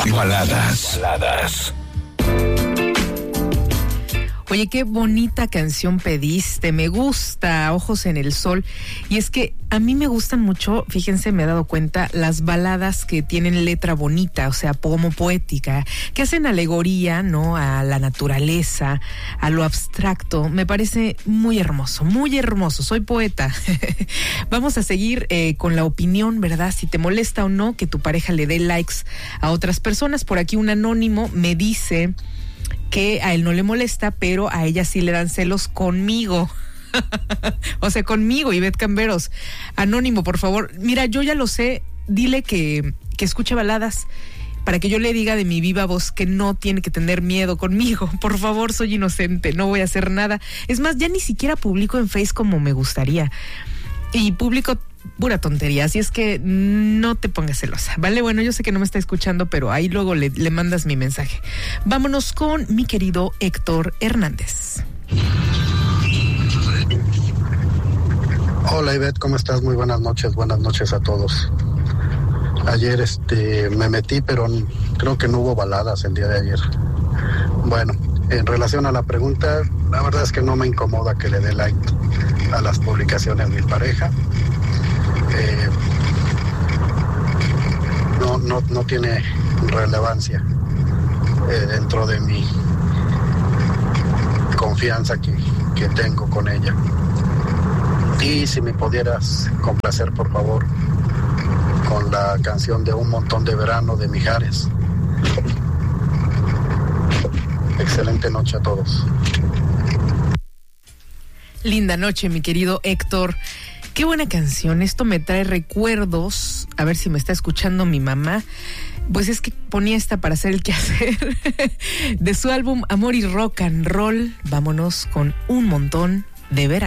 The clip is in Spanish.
Baladas. Oye, qué bonita canción pediste, me gusta, Ojos en el Sol. Y es que a mí me gustan mucho, fíjense, me he dado cuenta, las baladas que tienen letra bonita, o sea, como poética, que hacen alegoría, ¿no?, a la naturaleza, a lo abstracto. Me parece muy hermoso, soy poeta. Vamos a seguir con la opinión, ¿verdad? Si te molesta o no que tu pareja le dé likes a otras personas. Por aquí un anónimo me dice que a él no le molesta, pero a ella sí le dan celos conmigo. O sea, conmigo, Ivette Camberos. Anónimo, por favor. Mira, yo ya lo sé, dile que escuche baladas para que yo le diga de mi viva voz que no tiene que tener miedo conmigo. Por favor, soy inocente, no voy a hacer nada. Es más, ya ni siquiera publico en Face como me gustaría. Y publico pura tontería, así es que no te pongas celosa, ¿vale? Bueno, yo sé que no me está escuchando, pero ahí luego le mandas mi mensaje. Vámonos con mi querido Héctor Hernández. Hola Ivette, ¿cómo estás? Muy buenas noches a todos. Ayer me metí, pero creo que no hubo baladas el día de ayer. Bueno, en relación a la pregunta, la verdad es que no me incomoda que le dé like a las publicaciones de mi pareja. No tiene relevancia dentro de mi confianza que tengo con ella. Y si me pudieras complacer, por favor, con la canción de Un Montón de Verano de Mijares. Excelente noche a todos. Linda noche, mi querido Héctor. Qué buena canción, esto me trae recuerdos, a ver si me está escuchando mi mamá, pues es que ponía esta para hacer el quehacer, de su álbum Amor y Rock and Roll. Vámonos con Un Montón de Verano.